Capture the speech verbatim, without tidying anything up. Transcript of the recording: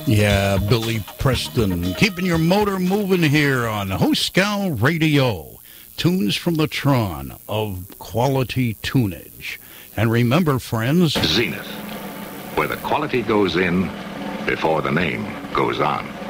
Yeah, Billy Preston, keeping your motor moving here on Hoscal Radio. Tunes from the Tron of quality tunage. And remember, friends, Zenith, where the quality goes in before the name goes on.